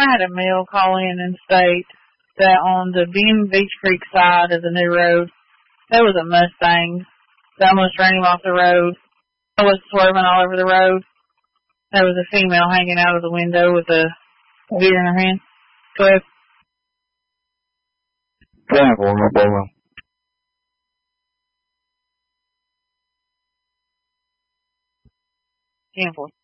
I had a male call in and state that on the Beach Creek side of the new road, there was a Mustang that almost ran him off the road. I was swerving all over the road. There was a female hanging out of the window with a beer in her hand. Go ahead. 10-4, no problem. 10-4.